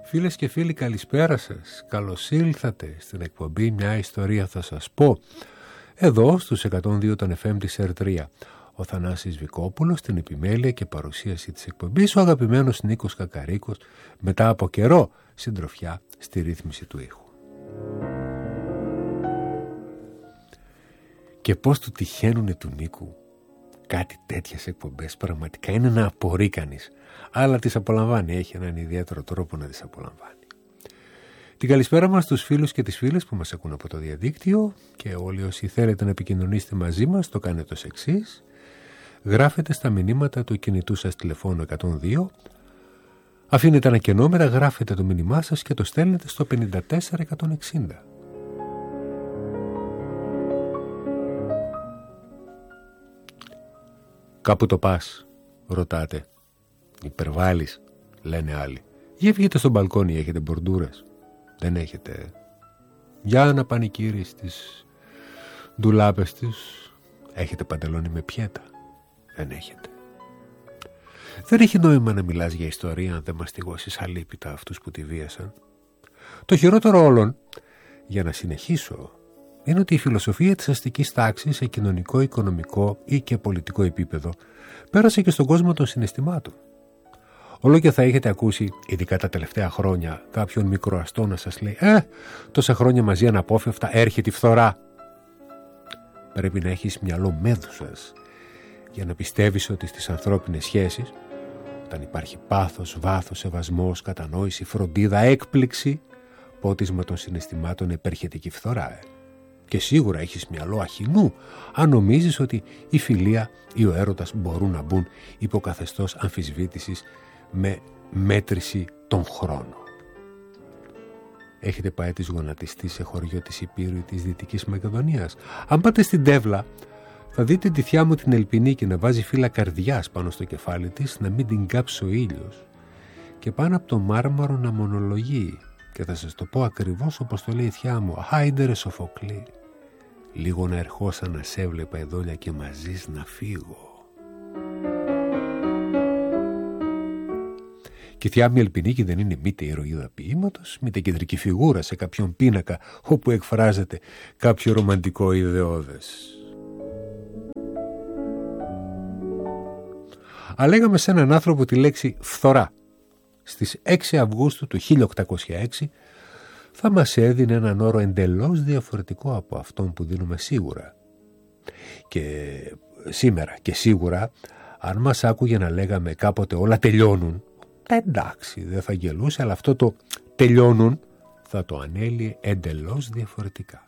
Φίλες και φίλοι, καλησπέρα σας. Καλώς ήλθατε στην εκπομπή «Μια ιστορία θα σας πω». Εδώ στους 102 των FM της ΕΡΤ3. Ο Θανάσης Βικόπουλος στην επιμέλεια και παρουσίαση της εκπομπής, ο αγαπημένος Νίκος Κακαρίκος, μετά από καιρό συντροφιά στη ρύθμιση του ήχου. Και πώς του τυχαίνουνε του Νίκου κάτι τέτοιες εκπομπές, πραγματικά είναι να απορεί κανείς. Αλλά τις απολαμβάνει, έχει έναν ιδιαίτερο τρόπο να τις απολαμβάνει. Την καλησπέρα μας στους φίλους και τις φίλες που μας ακούν από το διαδίκτυο, και όλοι όσοι θέλετε να επικοινωνήσετε μαζί μας το κάνετε ως εξής. Γράφετε στα μηνύματα του κινητού σας τηλεφώνου 102, αφήνετε ένα κενόμερα, γράφετε το μήνυμά σας και το στέλνετε στο 54160. Κάπου το πας, ρωτάτε. Υπερβάλλεις, λένε άλλοι. Για βγείτε στο μπαλκόνι, έχετε μπορντούρες? Δεν έχετε? Για να πανικύρει στις ντουλάπες της. Έχετε παντελόνι με πιέτα? Δεν έχετε. Δεν έχει νόημα να μιλάς για ιστορία αν δεν μαστιγώσεις αλίπητα αυτούς που τη βίασαν. Το χειρότερο όλων, για να συνεχίσω, είναι ότι η φιλοσοφία της αστικής τάξης σε κοινωνικό, οικονομικό ή και πολιτικό επίπεδο πέρασε και στον κόσμο των συναισθημάτων. Όλο και θα έχετε ακούσει, ειδικά τα τελευταία χρόνια, κάποιον μικροαστό να σας λέει τόσα χρόνια μαζί αναπόφευκτα έρχεται η φθορά. Πρέπει να έχεις μυαλό μέδουσας για να πιστεύεις ότι στις ανθρώπινες σχέσεις, όταν υπάρχει πάθος, βάθος, σεβασμός, κατανόηση, φροντίδα, έκπληξη, πότισμα των συναισθημάτων, επέρχεται και η φθορά. Και σίγουρα έχεις μυαλό αχινού αν νομίζεις ότι η φιλία ή ο έρωτας μπορούν να μπουν υπό καθεστώς αμφισβήτησης με μέτρηση των χρόνων. Έχετε πάει της γονατιστή σε χωριό της Υπήρου ή της Δυτικής Μακεδονίας? Αν πάτε στην Τεύλα, θα δείτε τη θιά μου την Ελπινίκη να βάζει φύλλα καρδιάς πάνω στο κεφάλι της, να μην την κάψει ο ήλιος, και πάνω από το μάρμαρο να μονολογεί. Και θα σας το πω ακριβώς όπως το λέει η θιά μου. Άιντε ρε Σοφοκλή, λίγο να ερχόσα να σε έβλεπα εδόλια και μαζί να φύγω. Και η θιά μου Ελπινίκη δεν είναι μήτε ηρωίδα ποίηματος, μήτε κεντρική φιγούρα σε κάποιον πίνακα όπου εκφράζεται κάποιο ρομαντικό ιδεώδες. Αλλά λέγαμε σε έναν άνθρωπο τη λέξη φθορά στις 6 Αυγούστου του 1806 θα μας έδινε έναν όρο εντελώς διαφορετικό από αυτόν που δίνουμε σίγουρα. Και σήμερα και σίγουρα, αν μας άκουγε να λέγαμε κάποτε όλα τελειώνουν, εντάξει, δεν θα γελούσε, αλλά αυτό το τελειώνουν θα το ανέλυε εντελώς διαφορετικά.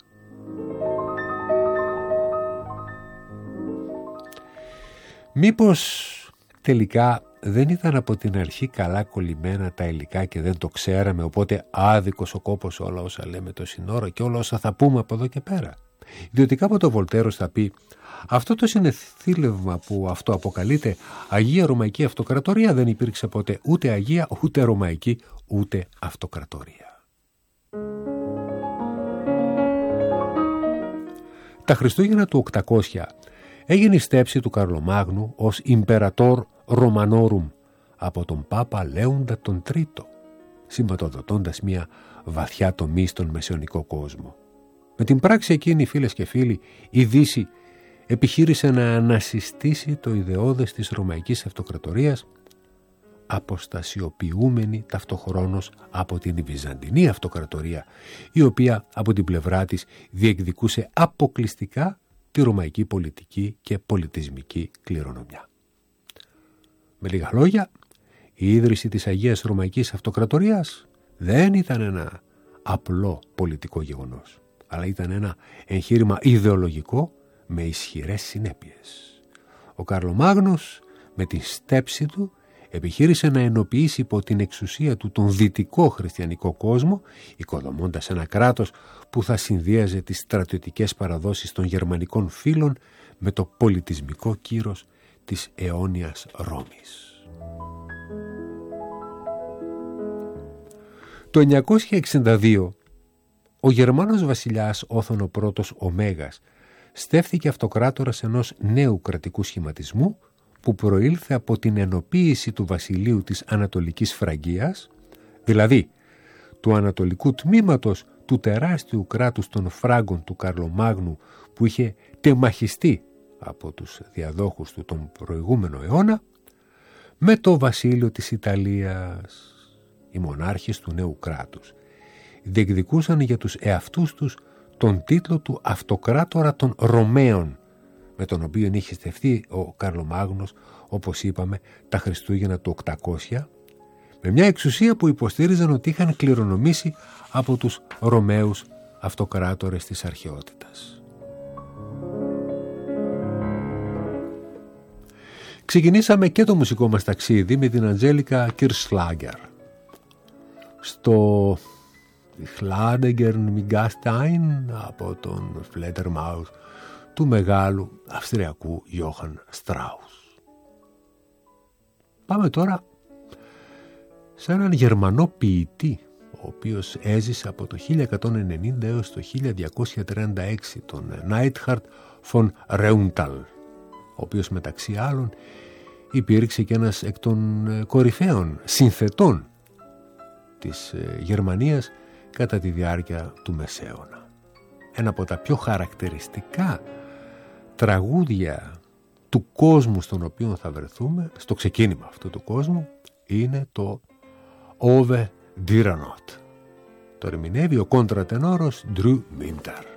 Μήπως τελικά δεν ήταν από την αρχή καλά κολλημένα τα υλικά και δεν το ξέραμε, οπότε άδικος ο κόπος όλα όσα λέμε το σύνορο και όλα όσα θα πούμε από εδώ και πέρα? Διότι κάποτε ο Βολτέρος θα πει, αυτό το συνεθήλευμα που αυτό αποκαλείται Αγία Ρωμαϊκή Αυτοκρατορία δεν υπήρξε ποτέ ούτε Αγία, ούτε Ρωμαϊκή, ούτε Αυτοκρατορία. Τα Χριστούγεννα του 800 έγινε η στέψη του Καρλομάγνου ως Imperator Romanorum από τον Πάπα Λέοντα τον Τρίτο, σηματοδοτώντας μια βαθιά τομή στον μεσαιωνικό κόσμο. Με την πράξη εκείνη, φίλες και φίλοι, η Δύση επιχείρησε να ανασυστήσει το ιδεώδες της Ρωμαϊκής Αυτοκρατορίας, αποστασιοποιούμενη ταυτοχρόνως από την Βυζαντινή Αυτοκρατορία, η οποία από την πλευρά της διεκδικούσε αποκλειστικά τη ρωμαϊκή πολιτική και πολιτισμική κληρονομιά. Με λίγα λόγια, η ίδρυση της Αγίας Ρωμαϊκής Αυτοκρατορίας δεν ήταν ένα απλό πολιτικό γεγονός, αλλά ήταν ένα εγχείρημα ιδεολογικό με ισχυρές συνέπειες. Ο Καρλομάγνος με τη στέψη του επιχείρησε να ενοποιήσει υπό την εξουσία του τον δυτικό χριστιανικό κόσμο, οικοδομώντας ένα κράτος που θα συνδύαζε τις στρατιωτικές παραδόσεις των γερμανικών φύλων με το πολιτισμικό κύρος της αιώνιας Ρώμης. Το 962 ο Γερμάνος βασιλιάς Όθων ο πρώτος ο Μέγας στέφθηκε αυτοκράτορας ενός νέου κρατικού σχηματισμού που προήλθε από την ενοποίηση του βασιλείου της Ανατολικής Φραγκίας, δηλαδή του ανατολικού τμήματος του τεράστιου κράτους των Φράγκων του Καρλομάγνου, που είχε τεμαχιστεί από τους διαδόχους του τον προηγούμενο αιώνα, με το βασίλειο της Ιταλίας. Οι μονάρχες του νέου κράτους διεκδικούσαν για τους εαυτούς τους τον τίτλο του αυτοκράτορα των Ρωμαίων, με τον οποίο είχε στεφθεί ο Καρλομάγνος, όπως είπαμε, τα Χριστούγεννα του 800, με μια εξουσία που υποστήριζαν ότι είχαν κληρονομήσει από τους Ρωμαίους αυτοκράτορες της αρχαιότητας. Ξεκινήσαμε και το μουσικό μας ταξίδι με την Αντζέλικα Κιρσλάγκερ στο Χλάντεγκερν Μιγκάστάιν από τον Φλέτερμάους του μεγάλου Αυστριακού Γιώχαν Στράους. Πάμε τώρα σε έναν Γερμανό ποιητή, ο οποίος έζησε από το 1190 έως το 1236, τον Neidhart von Reuenthal, ο οποίος μεταξύ άλλων υπήρξε και ένας εκ των κορυφαίων συνθετών της Γερμανίας κατά τη διάρκεια του Μεσαίωνα. Ένα από τα πιο χαρακτηριστικά τραγούδια του κόσμου στον οποίο θα βρεθούμε, στο ξεκίνημα αυτού του κόσμου, είναι το Ove Dyranot. Το ερμηνεύει ο κόντρατενόρος Drew Minter.